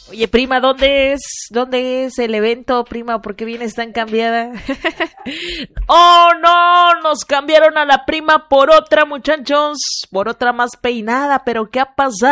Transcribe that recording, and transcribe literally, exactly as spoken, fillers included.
Oye, prima, ¿dónde es? ¿Dónde es el evento, prima? ¿Por qué vienes tan cambiada? ¡Oh, no! Nos cambiaron a la prima por otra, muchachos. Por otra más peinada. ¿Pero qué ha pasado?